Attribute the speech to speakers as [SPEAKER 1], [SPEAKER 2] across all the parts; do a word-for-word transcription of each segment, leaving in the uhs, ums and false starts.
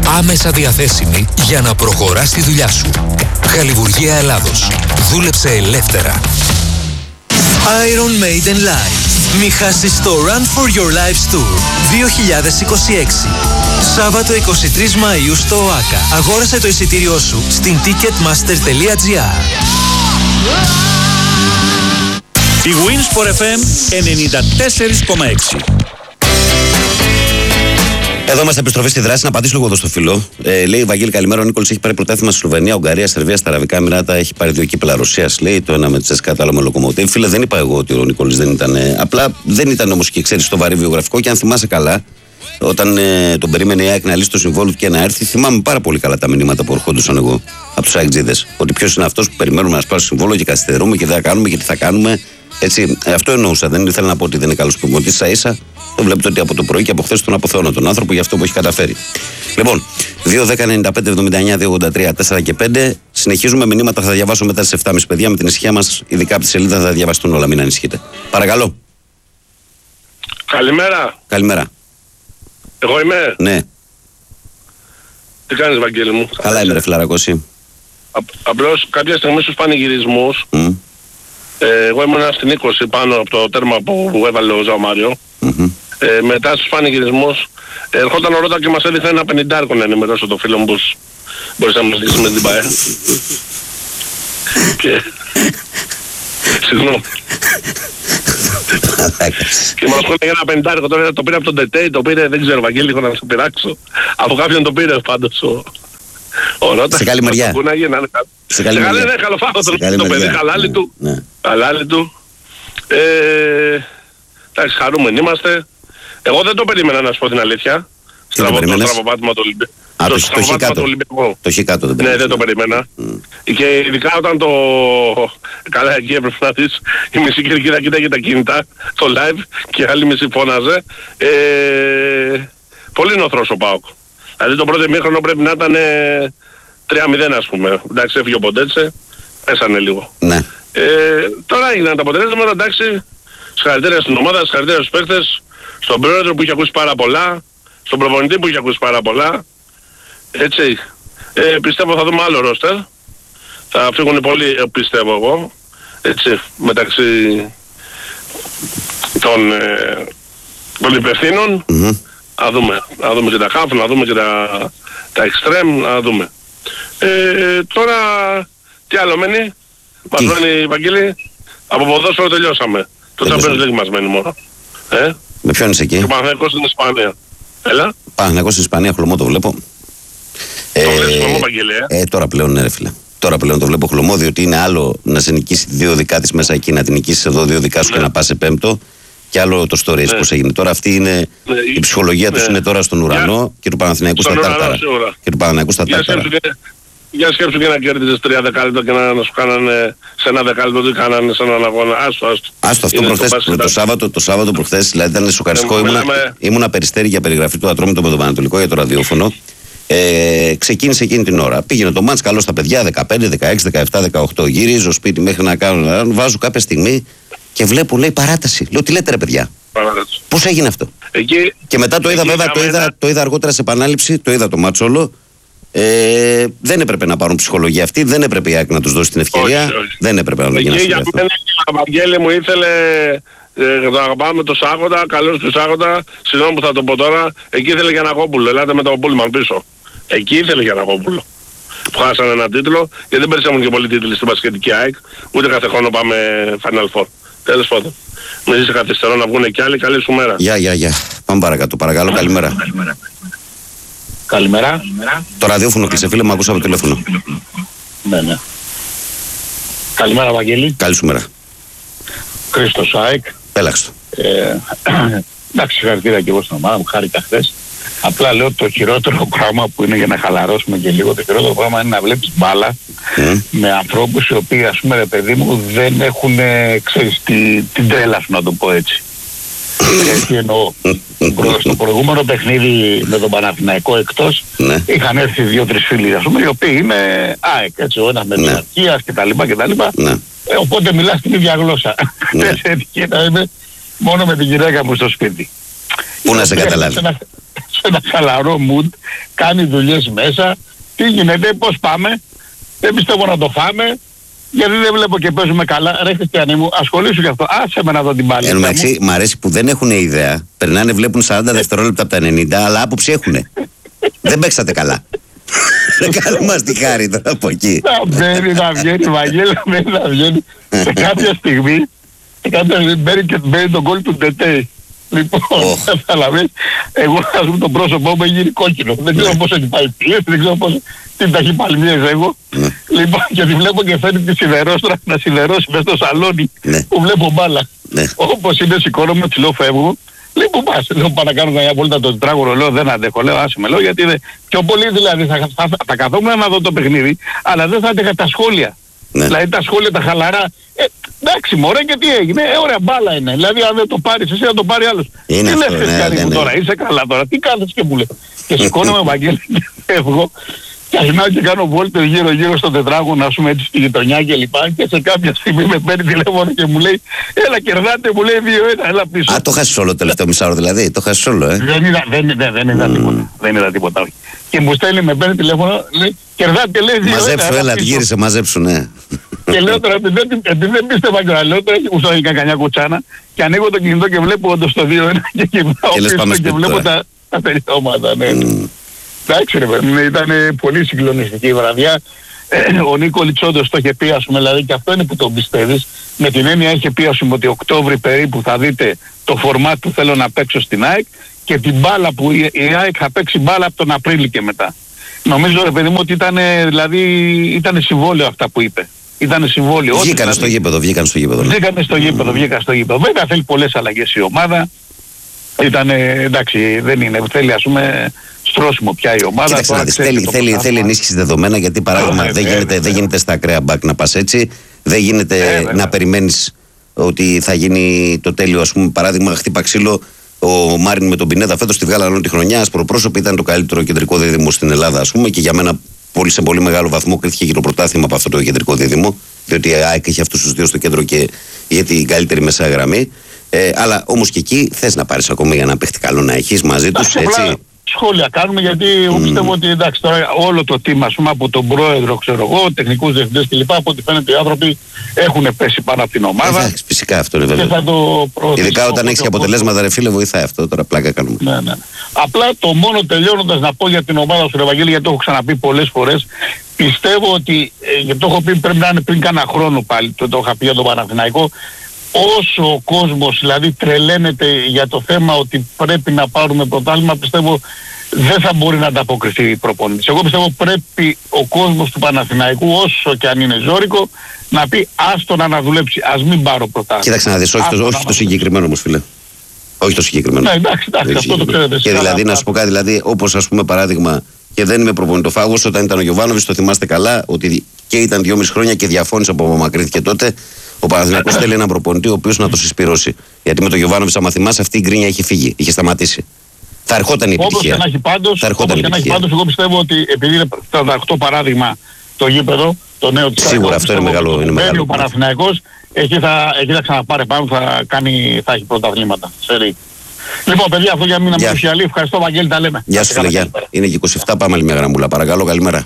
[SPEAKER 1] Άμεσα διαθέσιμη για να προχωράς τη δουλειά σου. Χαλιβουργία Ελλάδος. Δούλεψε ελεύθερα.
[SPEAKER 2] Iron Maiden Live. Μη χάσεις το Run for Your Lives Tour δύο χιλιάδες είκοσι έξι. Σάββατο εικοστή τρίτη Μαΐου στο ΟΑΚΑ. Αγόρασε το εισιτήριό σου στην ticketmaster τελεία gr.
[SPEAKER 3] Η Winsport εφ εμ ενενήντα τέσσερα κόμμα έξι.
[SPEAKER 4] Εδώ είμαστε, επιστροφή στη δράση. Να απαντήσω λίγο εδώ στο φίλο. Ε, λέει: Βαγγέλη, καλημέρα. Ο Νίκολης έχει πάρει πρωτάθλημα στη Σλοβενία, Ουγγαρία, Σερβία, στα Αραβικά Εμιράτα. Έχει πάρει δύο κύπελα Ρωσίας. Λέει το ένα με Τσέσκα, το άλλο με Λοκομοτίβ. Φίλε, δεν είπα εγώ ότι ο Νίκολης δεν ήταν. Ε, απλά δεν ήταν όμως και ξέρει το βαρύ βιογραφικό. Και αν θυμάσαι καλά, όταν ε, τον περίμενε η ΑΕΚ να λύσει το συμβόλαιο του και να έρθει, θυμάμαι πάρα πολύ καλά τα μηνύματα που ερχόντουσαν εγώ από τους ΑΕΚτζίδες. Ότι ποιος είναι αυτός που περιμένουμε να σπάσει το συμβόλαιο και καθυστερούμε και δεν θα κάνουμε και τι θα κάνουμε. Έτσι, ε, αυτό εννοούσα. Δεν ήθελα να πω ότι δεν είναι καλός προπονητής. Ίσα ίσα το βλέπετε ότι από το πρωί και από χθες τον αποθεώνω τον άνθρωπο για αυτό που έχει καταφέρει. Λοιπόν, δύο δέκα ενενήντα πέντε εβδομήντα εννιά δύο ογδόντα τρία τέσσερα και πέντε. Συνεχίζουμε μηνύματα. Θα διαβάσω μετά στις επτά και μισή, παιδιά, με την ησυχία μας. Ειδικά από τη σελίδα θα διαβαστούν όλα. Μην ανησυχείτε. Παρακαλώ.
[SPEAKER 5] Καλημέρα.
[SPEAKER 4] Καλημέρα.
[SPEAKER 5] Εγώ είμαι.
[SPEAKER 4] Ναι.
[SPEAKER 5] Τι κάνεις, Βαγγέλη μου?
[SPEAKER 4] Καλά είμαι, ρε φιλαρακώση.
[SPEAKER 5] Απλώς κάποια στιγμή στους πανηγυρισμούς. Mm. Ε, εγώ ήμουν στην είκοσι πάνω από το τέρμα που έβαλε ο Ζαομάριο. Mm-hmm. Ε, μετά στους πανηγυρισμούς ε, ερχόταν ο Ρώτα και μας έδειχνε ένα πενηντάρικο να ενημερώσω το φίλο μου πως μπορείς να μας δείξει με την ΠΑΕ. Και... Συγγνώμη. Και μας έλεγε ένα πενηντάρικο, τώρα το πήρε από τον Τετέι, το πήρε, δεν ξέρω Βαγγέλη, έχω να σε πειράξω. Από κάποιον το πήρε πάντως ο... Ο Ρώτα.
[SPEAKER 4] Σε καλή μεριά.
[SPEAKER 5] Σε καλή μεριά. Ναι, καλοφάγω το παιδί, χαλάλι του. Χαλάλι του. Εντάξει, χαρούμενοι είμαστε. Εγώ δεν το περίμενα να σου πω την αλήθεια. Στραβοπάτημα του Ολυμπιακού.
[SPEAKER 4] Α, το στραβοπάτημα του Ολυμπιακού. Το χικάτο δεν περίμενα.
[SPEAKER 5] Ναι, δεν το περίμενα. Και ειδικά όταν το... Καλά, εκεί έπρεπε να δεις, η μισή κερκίδα κοίταγε τα κινητά, το live, και άλλη μισή φώναζε. Πολύ νοθρός ο ΠΑΟΚ. Δηλαδή το πρώτο ημίχρονο πρέπει να ήταν τρία μηδέν ας πούμε. Εντάξει, έφυγε ο Ποντέτσε, πέσανε λίγο.
[SPEAKER 4] Ναι.
[SPEAKER 5] Ε, τώρα έγιναν τα αποτελέσματα, εντάξει. Συγχαρητήρια στην ομάδα, συγχαρητήρια στους παίκτες, στον πρόεδρο που είχε ακούσει πάρα πολλά, στον προπονητή που είχε ακούσει πάρα πολλά. Έτσι. Ε, πιστεύω θα δούμε άλλο ρόστερ. Θα φύγουν πολλοί, πιστεύω εγώ. Έτσι, μεταξύ των, ε, των υπευθύνων. Mm-hmm. Να δούμε, να δούμε και τα χαφ, να δούμε και τα, τα extreme, να δούμε. Ε, τώρα, τι άλλο μένει? Μας μένει, Βαγγέλη, από ποδόσφαιρο τελειώσαμε. Το Champions League μας μένει μόνο. Ε?
[SPEAKER 4] Με ποιον είσαι εκεί?
[SPEAKER 5] Και Παναθηναϊκός στην Ισπανία. Έλα.
[SPEAKER 4] Παναθηναϊκός στην Ισπανία, χλωμό το βλέπω.
[SPEAKER 5] Το ε, βλέπεις χλωμό, Βαγγέλη, ε?
[SPEAKER 4] ε? Τώρα πλέον, ναι ρε φίλε. Τώρα πλέον το βλέπω χλωμό, διότι είναι άλλο να σε νικήσει δύο δικά της μέσα εκεί, να την νικήσεις εδώ δύο δικά σου, ναι, και να πας σε πέμπτο. Και άλλο το story, ναι, πώς έγινε. Τώρα αυτή είναι, ναι, η ψυχολογία, ναι, τους είναι τώρα στον ουρανό, για, και του Παναθηναϊκού στα τάρταρα. Και του Παναθηναϊκού στα τάρταρα.
[SPEAKER 5] Για σκέψου και να κέρδισες τρία δεκάλεπτα και να, να σου κάνανε σε ένα δεκάλεπτο τι κάνανε σε έναν αγώνα. Άστο, άστο.
[SPEAKER 4] Άστο αυτό προχθές, το, το, Σάββατο, το Σάββατο προχθές, δηλαδή ήταν σοκαριστικό. Ήμουνα, ήμουνα Περιστέρη για περιγραφή του Ατρόμητο με τον Πανατολικό για το ραδιόφωνο. Ε, ξεκίνησε εκείνη την ώρα. Πήγαινε το μάτς καλό στα παιδιά, δεκαπέντε, δεκαέξι, δεκαεπτά, δεκαοκτώ. Γυρίζω σπίτι μέχρι να κάνω. Βάζω κάποια στιγμή και βλέπω, λέει, παράταση. Λέω, τι λέτε ρε παιδιά? Πώς έγινε αυτό?
[SPEAKER 5] Εκεί,
[SPEAKER 4] και μετά το είδα, βέβαια, το είδα, το είδα αργότερα σε επανάληψη, το είδα το μάτς όλο. Ε, δεν έπρεπε να πάρουν ψυχολογία αυτή, δεν έπρεπε η ΑΕΚ να τους δώσει την ευκαιρία. Όχι, όχι. Δεν έπρεπε να το γίνει αυτό.
[SPEAKER 5] Για μένα ο Βαγγέλη μου ήθελε ε, να πάμε το Σάγοντα, καλώς του Σάγοντα, συγγνώμη που θα το πω τώρα, εκεί ήθελε Γιαννακόπουλο, ελάτε με το Πούλμαν πίσω. Εκεί ήθελε Γιαννακόπουλο. Που χάσανε ένα τίτλο, γιατί δεν περισσεύουν και πολλοί τίτλοι στην μπασκετική ΑΕΚ, ούτε κάθε χρόνο πάμε Final Four. Τέλος πάντων. Μην είσαι καθυστερό να βγουν και άλλοι, καλή σου μέρα.
[SPEAKER 4] Γεια, γεια, γεια. Πάμε παρακάτω, παρακαλώ, καλημέρα.
[SPEAKER 6] Καλημέρα.
[SPEAKER 4] Το ραδιόφωνο κλείσε, φίλε μου, ακούσα από το τηλέφωνο.
[SPEAKER 6] Ναι, ναι. Καλημέρα, Βαγγέλη.
[SPEAKER 4] Καλή σου μέρα.
[SPEAKER 6] Χρήστος ΑΕΚ.
[SPEAKER 4] Πέλαξτο.
[SPEAKER 6] Ε, εντάξει, συγχαρητήρια και εγώ στην ομάδα μου, χάρηκα χθες. Απλά λέω το χειρότερο πράγμα που είναι για να χαλαρώσουμε και λίγο, το χειρότερο πράγμα είναι να βλέπεις μπάλα mm. με ανθρώπους οι οποίοι, ας πούμε, ρε παιδί μου, δεν έχουν, ξέρεις, τη, την τρέλα σου, να το πω έτσι. Έτσι εννοώ. Στο προηγούμενο παιχνίδι με τον Παναθηναϊκό εκτός, ναι, είχαν έρθει δύο-τρεις φίλοι, ας πούμε, οι οποίοι είναι ΑΕΚ, έτσι, ο ένας με την Αρκίας κτλ. Ναι. Ε, οπότε μιλάς την ίδια γλώσσα. Ναι. Και να είμαι μόνο με την γυναίκα μου στο σπίτι.
[SPEAKER 4] Πού να σε καταλάβει.
[SPEAKER 6] Σε ένα, σε ένα χαλαρό mood, κάνει δουλειές μέσα. Τι γίνεται, πώς πάμε, δεν πιστεύω να το φάμε. Γιατί δεν βλέπω και παίζουμε καλά. Ρε Χριστιανή μου, ασχολήσου γι' αυτό. Άσε με να δω την μπάλα.
[SPEAKER 4] Εν τω μεταξύ, μ' αρέσει που δεν έχουν ιδέα. Περνάνε, βλέπουν σαράντα δευτερόλεπτα από τα ενενήντα, αλλά άποψη έχουνε. Δεν παίξατε καλά. Δεν κάνουμε μας τη χάρη τώρα από εκεί.
[SPEAKER 6] Να μπαίνει, να βγαίνει, Βαγγέλα, μπαίνει, να βγαίνει. Σε κάποια στιγμή, σε κάποια στιγμή μπαίνει και μπαίνει τον γκολ του Ντετέι. Λοιπόν, καταλαβαίνεις, εγώ ας πούμε το πρόσωπό μου έχει γίνει κόκκινο. Δεν ξέρω πώς έχει πάει πίεση, δεν ξέρω πώς την τα έχει παλμιές εγώ. Λοιπόν, και τη βλέπω και φέρνει τη σιδερόστρα να σιδερώσει μες στο σαλόνι που βλέπω μπάλα. Όπως είναι, σηκώνομαι, της λέω φεύγω. Λέει που πας, λέω πάω να κάνω μια βόλτα το τετράγωνο, λέω δεν αντέχω, λέω άσε με, λέω γιατί δεν... Πιο πολύ δηλαδή θα, θα, θα, θα καθόμουν να δω το παιχνίδι, αλλά δεν θα άντεχα τα σχόλια. Ναι. Δηλαδή τα σχόλια τα χαλαρά, ε, εντάξει μωρέ και τι έγινε, ε, ωραία μπάλα είναι, δηλαδή αν δεν το πάρεις εσύ θα το πάρει άλλος. Τι λες Χριστιανή μου τώρα, είσαι καλά τώρα, τι κάνεις και μου λέει. Και σηκώνομαι Βαγγέλη και φεύγω. Και αρχινάω και κάνω βόλτες γύρω γύρω στο τετράγωνο, ας πούμε έτσι στη γειτονιά και λοιπά. Και σε κάποια στιγμή με παίρνει τηλέφωνο και μου λέει έλα κερδάτε, μου λέει δύο ένα, έλα πίσω.
[SPEAKER 4] Α, το χάσεις όλο το τελευταίο μισάωρο δηλαδή, το χάσεις όλο, ε.
[SPEAKER 6] Δεν είδα, δεν, δεν, δεν είδα mm. τίποτα, δεν είδα τίποτα, όχι. Και μου στέλνει, με παίρνει τηλέφωνο, λέει κερδάτε, λέει δύο ένα.
[SPEAKER 4] Μαζέψου, έλα, γύρισε, μαζέψου, ναι.
[SPEAKER 6] Και λέω τώρα, επειδή δεν πίστευα και λέω τώρα έχει γουστάρει κανένα κουτσάνα και ανοίγω το κινητό και βλέπω όντως το δύο ένα και κοιμάω πίσω και βλέπω τα τελειώματα, ναι. Εντάξει ρε παιδί, ήταν πολύ συγκλονιστική η βραδιά. Ο Νίκολιτς όντως το είχε πει, ας πούμε, δηλαδή και αυτό είναι που τον πιστεύεις. Με την έννοια είχε πει, ας πούμε, ότι Οκτώβρη περίπου θα δείτε το φορμάτ που θέλω να παίξω στην ΑΕΚ και την μπάλα που η ΑΕΚ θα παίξει μπάλα από τον Απρίλη και μετά. Νομίζω ρε παιδί μου ότι ήταν, δηλαδή, ήταν συμβόλαιο αυτά που είπε. Ήταν συμβόλαιο.
[SPEAKER 4] Βγήκανε
[SPEAKER 6] δηλαδή,
[SPEAKER 4] στο γήπεδο, βγήκαν στο γήπεδο.
[SPEAKER 6] Βγήκανε στο γήπεδο, βγήκαν στο γήπεδο. Βέβαια θέλει πολλές αλλαγές η ομάδα. Ήταν, εντάξει, δεν είναι, θέλει ας πούμε στρώσιμο πια η ομάδα.
[SPEAKER 4] Κοίταξε να δεις, θέλει, θέλει, θέλει ενίσχυση δεδομένα γιατί παράδειγμα δεν, δεν, γίνεται, δεν γίνεται στα ακραία μπακ να πας έτσι, δεν γίνεται ε, να περιμένεις ότι θα γίνει το τέλειο, ας πούμε παράδειγμα χτύπα ξύλο ο Μάριν με τον Πινέδα φέτος τη βγάλανε όλη τη χρονιά, ασπροπρόσωπη ήταν το καλύτερο κεντρικό δίδυμο στην Ελλάδα ας πούμε και για μένα πολύ, σε πολύ μεγάλο βαθμό κρίθηκε γύρω πρωτάθλημα από αυτό το κεντρικό δίδυμο διότι η ΑΕΚ είχε αυτούς τους δύο στο κέντρο και είχε την καλύτερη μεσαία γραμμή. Ε, αλλά όμως και εκεί θες να πάρεις ακόμα για ένα παίχτη καλό να έχεις μαζί τους, έτσι.
[SPEAKER 6] Σχόλια κάνουμε γιατί εγώ mm. πιστεύω ότι εντάξει τώρα όλο το team ας πούμε από τον πρόεδρο ξέρω εγώ, τεχνικούς διευθυντές κλπ. Από ό,τι φαίνεται οι άνθρωποι έχουν πέσει πάνω από την ομάδα.
[SPEAKER 4] Εντάξει, φυσικά αυτό είναι βέβαια. Ειδικά όταν έχεις και αποτελέσματα ρε φίλε βοηθάει αυτό, τώρα πλάκα κάνουμε.
[SPEAKER 6] Ναι, ναι. Απλά το μόνο τελειώνοντας να πω για την ομάδα σου Ευαγγέλη, γιατί το έχω ξαναπεί πολλές φορές, πιστεύω ότι, ε, γιατί το έχω πει πρέπει να είναι πριν κάνα χρόνο πάλι, το, το είχα πει για τον Παναθηναϊκό, όσο ο κόσμος δηλαδή τρελαίνεται για το θέμα ότι πρέπει να πάρουμε πρωτάθλημα, πιστεύω δεν θα μπορεί να ανταποκριθεί η προπονητής. Εγώ πιστεύω πρέπει ο κόσμος του Παναθηναϊκού, όσο και αν είναι ζώρικο, να πει άστο να αναδουλέψει, ας μην πάρω πρωτάθλημα.
[SPEAKER 4] Κοίταξε να δεις, όχι, το, όχι το συγκεκριμένο όμως φίλε. Όχι το συγκεκριμένο.
[SPEAKER 6] Ναι, εντάξει, εντάξει, αυτό το ξέρετε.
[SPEAKER 4] Και δηλαδή να σου πω κάτι, δηλαδή όπως ας πούμε παράδειγμα, και δεν είμαι προπονητοφάγος, όταν ήταν ο Γιωβάνοβιτς, το θυμάστε καλά, ότι και ήταν δυόμιση χρόνια και διαφώνησε από απομακρύνθηκε τότε. Ο Παναθηναϊκός θέλει έναν προπονητή ο οποίος να το συσπυρώσει. Γιατί με τον Γιωβάνοβιτς, άμα θυμάσαι, αυτή η γκρίνια είχε φύγει, είχε σταματήσει. Θα ερχόταν η επιτυχία.
[SPEAKER 6] Όπως και να έχει πάντως,
[SPEAKER 4] θα
[SPEAKER 6] όπως και να έχει πάντως, εγώ πιστεύω ότι επειδή είναι τριάντα οκτώ παράδειγμα το γήπεδο, το νέο της
[SPEAKER 4] σίγουρα αυτό είναι μεγάλο. Είναι μεγάλο.
[SPEAKER 6] Ο Παναθηναϊκός, εκεί θα, εκεί θα ξαναπάρει πάνω, θα, κάνει, θα έχει πρωταθλήματα. Λοιπόν, παιδιά, αυτό για μήνα με ουσιαλή. Ευχαριστώ, Βαγγέλη, τα λέμε.
[SPEAKER 4] Γεια σου, φίλε, γεια. Είναι και είκοσι επτά, πάμε άλλη μια γραμμούλα. Παρακαλώ, καλημέρα.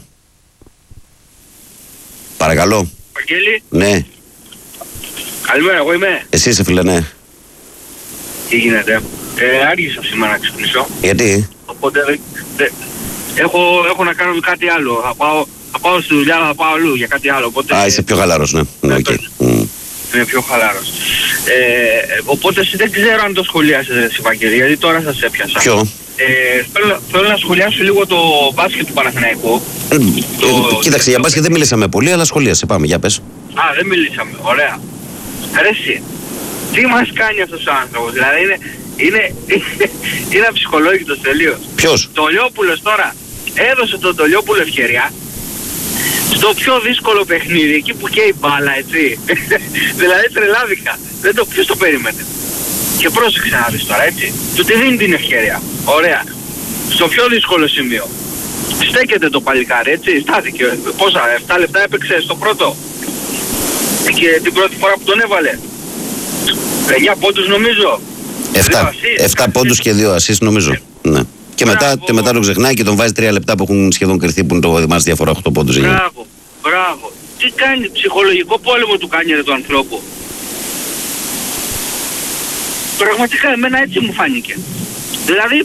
[SPEAKER 4] Παρακαλώ.
[SPEAKER 7] Βαγγέλη.
[SPEAKER 4] Ναι.
[SPEAKER 7] Καλημέρα, εγώ είμαι.
[SPEAKER 4] Εσύ είσαι, φίλε, ναι.
[SPEAKER 7] Τι γίνεται. Ε, άργησα σήμερα να ξυπνήσω.
[SPEAKER 4] Γιατί?
[SPEAKER 7] Οπότε δε, δε, έχω, έχω να κάνω κάτι άλλο. Θα πάω, θα πάω στη δουλειά, θα πάω αλλού για κάτι άλλο. Οπότε,
[SPEAKER 4] Α, είσαι πιο χαλαρός, ναι. ναι okay. mm.
[SPEAKER 7] Είμαι πιο χαλαρός. Ε, οπότε δεν ξέρω αν το σχολιάσετε, Βαγγέλη, γιατί τώρα σας έπιασα.
[SPEAKER 4] Ποιο?
[SPEAKER 7] Ε, θέλω, θέλω να σχολιάσω λίγο το μπάσκετ του Παναθηναϊκού.
[SPEAKER 4] Ε, το, ε, κοίταξε, το... για μπάσκετ δεν μιλήσαμε πολύ, αλλά σχολίασε. Πάμε, για πες.
[SPEAKER 7] Α, δεν μιλήσαμε. Ωραία. Ρε εσύ, τι μας κάνει αυτός ο άνθρωπος, δηλαδή είναι, είναι, είναι αψυχολόγητος τελείως.
[SPEAKER 4] Ποιος?
[SPEAKER 7] Το Λιόπουλος τώρα έδωσε τον Τολιόπουλο ευκαιρία στο πιο δύσκολο παιχνίδι, εκεί που καίει μπάλα, έτσι. Δηλαδή τρελάθηκα. Δεν το, ποιος το περίμενε. Και πρόσεξε να δεις τώρα, έτσι. Του τη δίνει την ευκαιρία. Ωραία. Στο πιο δύσκολο σημείο. Στέκεται το παλικάρι, έτσι. Στάθηκε. Πόσα, επτά λεπτά έπαιξε στο πρώτο. Και την πρώτη φορά που τον έβαλε. εννιά πόντους νομίζω.
[SPEAKER 4] Εφτά πόντους και δύο ασίστ νομίζω. Ναι. Και μετά, και μετά τον ξεχνάει και τον βάζει τρία λεπτά που έχουν σχεδόν κρυθεί, που είναι το μας διαφορά οκτώ πόντους.
[SPEAKER 7] Μπράβο, μπράβο. Τι κάνει, ψυχολογικό πόλεμο του κάνει ρε του ανθρώπου. Πραγματικά εμένα έτσι μου φάνηκε. Δηλαδή,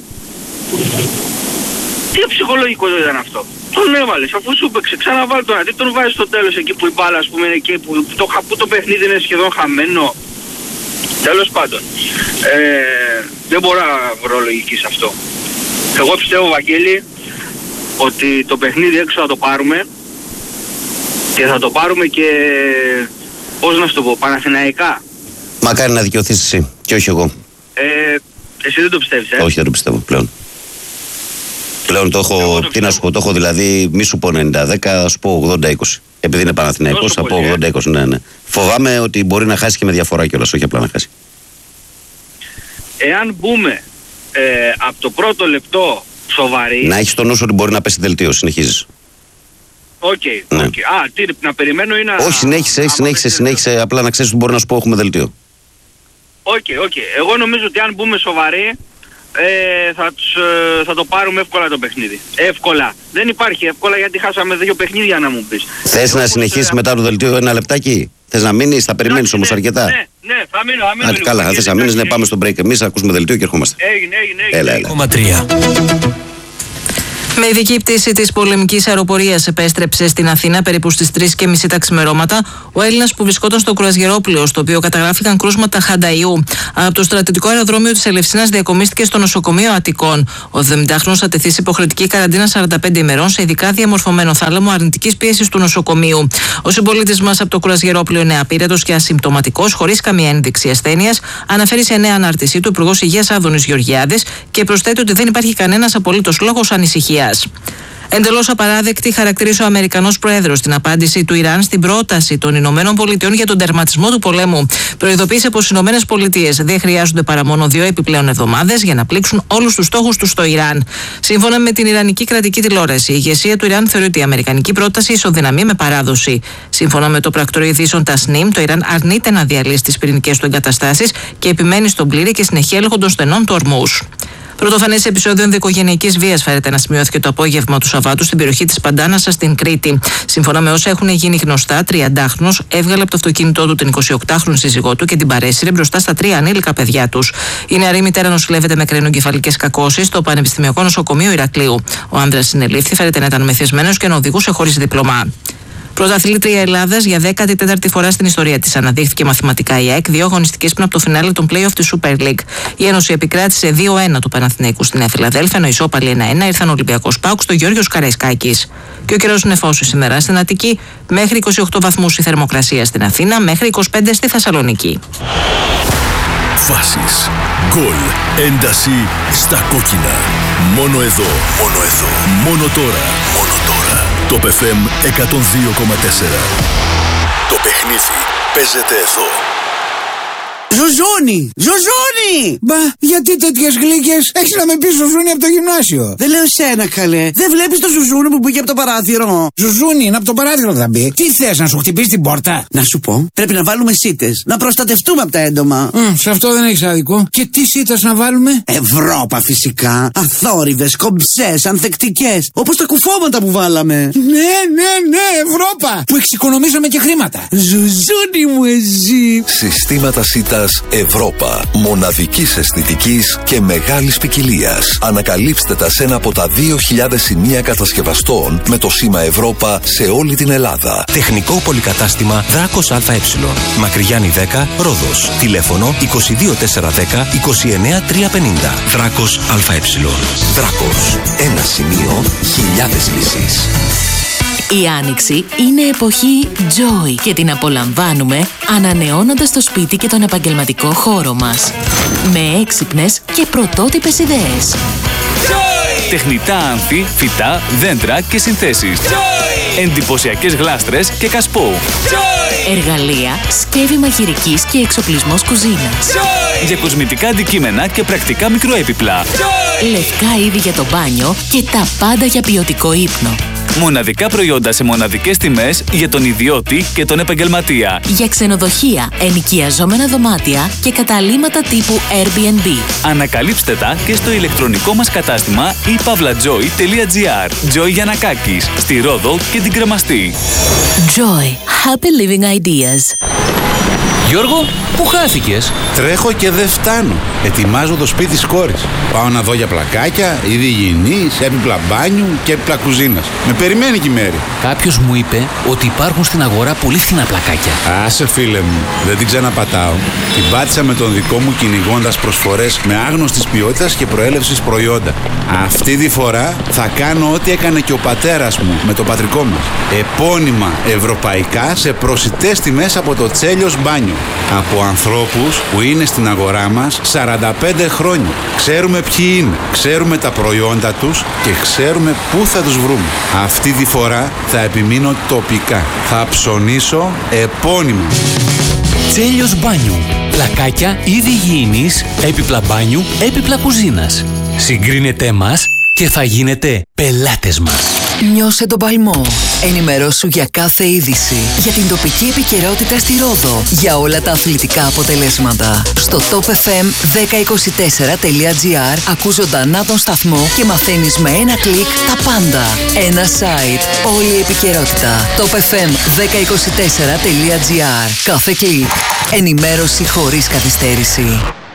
[SPEAKER 7] τι ψυχολογικό δεν ήταν αυτό. Τον έβαλες, αφού σου έπαιξε, ξαναβάλει τον αντί, τον βάζεις στο τέλος εκεί που η μπάλα, ας πούμε, είναι εκεί που το, που το παιχνίδι είναι σχεδόν χαμένο. Τέλος πάντων, ε, δεν μπορώ να βρω λογική σε αυτό. Εγώ πιστεύω, Βαγγέλη, ότι το παιχνίδι έξω θα το πάρουμε και θα το πάρουμε και, πώς να σου το πω, παναθηναϊκά.
[SPEAKER 4] Μακάρι να δικαιωθείς εσύ και όχι εγώ.
[SPEAKER 7] Ε, εσύ δεν το πιστεύεις, ε?
[SPEAKER 4] Όχι, δεν το πιστεύω πλέον. Πλέον το έχω, το τι να σου πω, το έχω δηλαδή, μη σου πω ενενήντα δέκα, θα σου πω ογδόντα είκοσι. Επειδή είναι Παναθηναϊκός, θα πω ογδόντα είκοσι, ναι, ναι. Φοβάμαι ότι μπορεί να χάσει και με διαφορά κιόλας, όχι απλά να χάσει.
[SPEAKER 7] Εάν μπούμε ε, από το πρώτο λεπτό σοβαρή...
[SPEAKER 4] Να έχεις τον νου ότι μπορεί να πέσει δελτίο, συνεχίζεις.
[SPEAKER 7] Οκ, okay,
[SPEAKER 4] ναι.
[SPEAKER 7] okay. Α, τι, να περιμένω ή να...
[SPEAKER 4] Όχι, συνέχισε, συνέχισε, συνέχισε, απλά να ξέρεις ότι μπορεί να σου πω έχουμε δελτίο.
[SPEAKER 7] Οκ, okay, οκ. Okay. Εγώ νομίζω ότι αν μπούμε σοβαροί, ε, θα, τους, ε, θα το πάρουμε εύκολα το παιχνίδι. Εύκολα. Δεν υπάρχει εύκολα γιατί χάσαμε δύο παιχνίδια να μου πεις.
[SPEAKER 4] Θες να συνεχίσεις ε, μετά το δελτίο ένα λεπτάκι? Θες να μείνεις, θα περιμένεις όμως
[SPEAKER 7] ναι,
[SPEAKER 4] αρκετά?
[SPEAKER 7] Ναι, ναι, θα μείνω, θα μείνω.
[SPEAKER 4] Α, καλά, αν θες να μείνεις, ναι, πάμε στο break εμείς, ακούσουμε δελτίο και ερχόμαστε.
[SPEAKER 7] Έγινε, έγινε, έγινε.
[SPEAKER 4] Έλα, έλα.
[SPEAKER 8] Με ειδική πτήση της πολεμικής αεροπορίας επέστρεψε στην Αθήνα περίπου στις τρεις και μισή τα ξημερώματα ο Έλληνας που βρισκόταν στο κρουαζιερόπλαιο, στο οποίο καταγράφηκαν κρούσματα χανταϊού. Από το στρατιωτικό αεροδρόμιο της Ελευσίνας διακομίστηκε στο νοσοκομείο Αττικών. Ο εβδομηντάχρονος θα τεθεί σε υποχρεωτική καραντίνα σαράντα πέντε ημερών σε ειδικά διαμορφωμένο θάλαμο αρνητικής πίεσης του νοσοκομείου. Ο συμπολίτης μας από το κρουαζιερόπλαιο είναι απείρετος και ασυμπτωματικός, χωρίς καμία ένδειξη ασθένειας, αναφέρει σε νέα ανάρτησή του Υπουργός Υγείας Άδωνης Γεωργιάδης και προσθέτει ότι δεν υπάρχει κανένας απολύτως λόγος ανησυχίας. Εντελώς απαράδεκτη χαρακτήρισε ο Αμερικανός Πρόεδρος την απάντηση του Ιράν στην πρόταση των Ηνωμένων Πολιτειών για τον τερματισμό του πολέμου. Προειδοποίησε πως οι Ηνωμένες Πολιτείες δεν χρειάζονται παρά μόνο δύο επιπλέον εβδομάδες για να πλήξουν όλους τους στόχους τους στο Ιράν. Σύμφωνα με την Ιρανική κρατική τηλεόραση, η ηγεσία του Ιράν θεωρεί ότι η αμερικανική πρόταση ισοδυναμεί με παράδοση. Σύμφωνα με το πρακτορείο ειδήσεων Τασνίμ, το Ιράν αρνείται να διαλύσει τις πυρηνικές του εγκαταστάσεις και επιμένει στον πλήρη και συνεχή έλεγχο των στενών του Ορμούς. Πρωτοφανές επεισόδιο ενδοοικογενειακής βίας φέρεται να σημειώθηκε το απόγευμα του Σαββάτου στην περιοχή της Παντάνασας στην Κρήτη. Σύμφωνα με όσα έχουν γίνει γνωστά, τριαντάχρονος έβγαλε από το αυτοκίνητό του την εικοσιοκτάχρονη σύζυγό του και την παρέσυρε μπροστά στα τρία ανήλικα παιδιά τους. Η νεαρή μητέρα νοσηλεύεται με κρανιογκεφαλικές κακώσεις στο Πανεπιστημιακό Νοσοκομείο Ηρακλείου. Ο άνδρας συνελήφθη, φέρεται να ήταν μεθυσμένος και να οδηγούσε χωρίς δίπλωμα. Πρωταθλήτρια Ελλάδας για δέκατη τέταρτη φορά στην ιστορία της αναδείχθηκε μαθηματικά η ΑΕΚ, δύο αγωνιστικές πριν από το φινάλε των play-off της Super League. Η Ένωση επικράτησε δύο ένα του Παναθηναϊκού στη Νέα Φιλαδέλφια, ενώ ισόπαλοι ένα ένα ήρθαν ο Ολυμπιακός ΠΑΟΚ στο Γιώργος Καραϊσκάκης. Και ο καιρός νεφώσει σήμερα στην Αττική, μέχρι είκοσι οκτώ βαθμούς η θερμοκρασία στην Αθήνα, μέχρι είκοσι πέντε στη Θεσσαλονίκη.
[SPEAKER 9] Φάσεις, γκολ, ένταση στα κόκκινα. Μόνο εδώ, μόνο εδώ, μόνο τώρα, μόνο τώρα. Το Top εφ εμ εκατόν δύο κόμμα τέσσερα. Το παιχνίδι παίζεται εδώ.
[SPEAKER 10] Ζουζούνι! Ζουζούνι! Μπα, γιατί τέτοιες γλύκες? Έχεις να με πεις Ζουζούνι από το γυμνάσιο. Δεν λέω σένα, καλέ. Δεν βλέπεις το Ζουζούνι που μπήκε από το παράθυρο? Ζουζούνι, είναι από το παράθυρο θα μπει. Τι θες, να σου χτυπήσει την πόρτα? Να σου πω, πρέπει να βάλουμε σίτες. Να προστατευτούμε από τα έντομα. Mm, σε αυτό δεν έχεις άδικο. Και τι σίτες να βάλουμε? Ευρώπα φυσικά. Αθόρυβες, κομψές, ανθεκτικές. Όπως τα κουφώματα που βάλαμε. Ναι, ναι, ναι, Ευρώπα. Που εξοικονομήσαμε και χρήματα. Ζουζούνι μου εσύ.
[SPEAKER 9] Συστήματα σίτας Ευρώπα. Μοναδικής αισθητικής και μεγάλης ποικιλίας. Ανακαλύψτε τα σε ένα από τα δύο χιλιάδες σημεία κατασκευαστών με το σήμα Ευρώπα σε όλη την Ελλάδα.
[SPEAKER 11] Τεχνικό πολυκατάστημα Δράκος ΑΕ. Μακριγιάννη δέκα, Ρόδος. Τηλέφωνο είκοσι δύο τετρακόσια δέκα είκοσι εννέα τριακόσια πενήντα. Δράκος ΑΕ. Δράκος. Ένα σημείο, χιλιάδες λύσεις.
[SPEAKER 12] Η Άνοιξη είναι εποχή Joy και την απολαμβάνουμε ανανεώνοντας το σπίτι και τον επαγγελματικό χώρο μας. Με έξυπνες και πρωτότυπες ιδέες.
[SPEAKER 13] Joy! Τεχνητά άνθη, φυτά, δέντρα και συνθέσεις. Joy! Εντυπωσιακές γλάστρες και κασπό. Joy!
[SPEAKER 12] Εργαλεία, σκεύη μαγειρικής και εξοπλισμός κουζίνας.
[SPEAKER 13] Joy! Για κοσμητικά αντικείμενα και πρακτικά μικροέπιπλα.
[SPEAKER 12] Joy! Λευκά είδη για το μπάνιο και τα πάντα για ποιοτικό ύπνο.
[SPEAKER 13] Μοναδικά προϊόντα σε μοναδικές τιμές για τον ιδιώτη και τον επαγγελματία.
[SPEAKER 12] Για ξενοδοχεία, ενοικιαζόμενα δωμάτια και καταλύματα τύπου Airbnb.
[SPEAKER 13] Ανακαλύψτε τα και στο ηλεκτρονικό μας κατάστημα e pavlajoy τελεία gr. Joy Γιαννακάκης, στη Ρόδο και την Κρεμαστή.
[SPEAKER 12] Joy. Happy living ideas.
[SPEAKER 14] Γιώργο, πού χάθηκες?
[SPEAKER 15] Τρέχω και δεν φτάνω. Ετοιμάζω το σπίτι της κόρης. Πάω να δω για πλακάκια, είδη υγιεινής, έπιπλα μπάνιου και έπιπλα κουζίνας. Με περιμένει και η Μέρη.
[SPEAKER 14] Κάποιος μου είπε ότι υπάρχουν στην αγορά πολύ φθηνά πλακάκια.
[SPEAKER 15] Άσε φίλε μου, δεν την ξαναπατάω. Την πάτησα με τον δικό μου κυνηγώντας προσφορές με άγνωστης ποιότητας και προέλευσης προϊόντα. Αυτή τη φορά θα κάνω ό,τι έκανε και ο πατέρας μου με το πατρικό μας. Επώνυμα ευρωπαϊκά σε προσιτές τιμές από το Τσέλιος Μπάνιο. Από ανθρώπους που είναι στην αγορά μας σαράντα πέντε χρόνια. Ξέρουμε ποιοι είναι, ξέρουμε τα προϊόντα τους και ξέρουμε πού θα τους βρούμε. Αυτή τη φορά θα επιμείνω τοπικά. Θα ψωνίσω επώνυμα.
[SPEAKER 14] Τσέλιος Μπάνιου. Πλακάκια, είδη υγιεινής, έπιπλα μπάνιου, έπιπλα κουζίνας. Συγκρίνετε μας και θα γίνετε πελάτες μας.
[SPEAKER 16] Νιώσε τον παλμό. Ενημερώσου για κάθε είδηση. Για την τοπική επικαιρότητα στη Ρόδο. Για όλα τα αθλητικά αποτελέσματα. Στο top f m δέκα είκοσι τέσσερα τελεία gr ακούς ζωντανά τον σταθμό και μαθαίνεις με ένα κλικ τα πάντα. Ένα site. Όλη η επικαιρότητα. top f m δέκα είκοσι τέσσερα τελεία gr. Κάθε κλικ. Ενημέρωση χωρίς καθυστέρηση.